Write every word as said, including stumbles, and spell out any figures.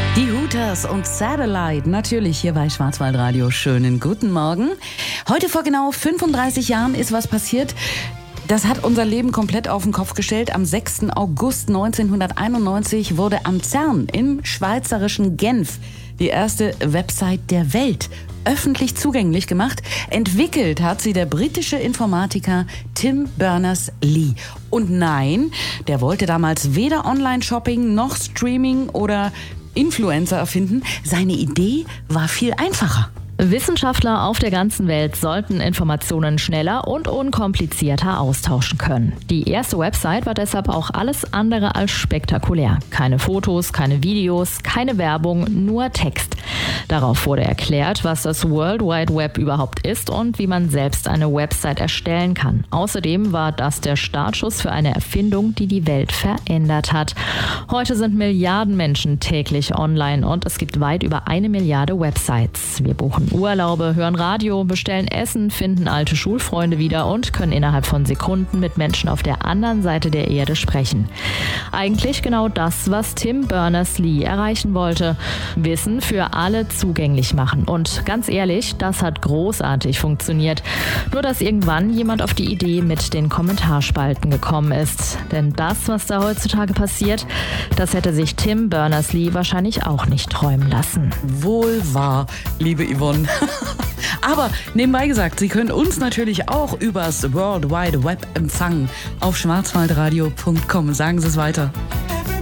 Die Hooters und Satellite, natürlich hier bei Schwarzwaldradio. Schönen guten Morgen. Heute vor genau fünfunddreißig Jahren ist was passiert. Das hat unser Leben komplett auf den Kopf gestellt. Am sechsten August neunzehnhunderteinundneunzig wurde am CERN im schweizerischen Genf die erste Website der Welt öffentlich zugänglich gemacht. Entwickelt hat sie der britische Informatiker Tim Berners-Lee. Und nein, der wollte damals weder Online-Shopping noch Streaming oder Influencer erfinden. Seine Idee war viel einfacher. Wissenschaftler auf der ganzen Welt sollten Informationen schneller und unkomplizierter austauschen können. Die erste Website war deshalb auch alles andere als spektakulär. Keine Fotos, keine Videos, keine Werbung, nur Text. Darauf wurde erklärt, was das World Wide Web überhaupt ist und wie man selbst eine Website erstellen kann. Außerdem war das der Startschuss für eine Erfindung, die die Welt verändert hat. Heute sind Milliarden Menschen täglich online und es gibt weit über eine Milliarde Websites. Wir buchen Urlaube, hören Radio, bestellen Essen, finden alte Schulfreunde wieder und können innerhalb von Sekunden mit Menschen auf der anderen Seite der Erde sprechen. Eigentlich genau das, was Tim Berners-Lee erreichen wollte. Wissen für alle zugänglich machen. Und ganz ehrlich, das hat großartig funktioniert. Nur, dass irgendwann jemand auf die Idee mit den Kommentarspalten gekommen ist. Denn das, was da heutzutage passiert, das hätte sich Tim Berners-Lee wahrscheinlich auch nicht träumen lassen. Wohl wahr, liebe Yvonne. Aber nebenbei gesagt, Sie können uns natürlich auch übers World Wide Web empfangen auf schwarzwaldradio punkt com. Sagen Sie es weiter.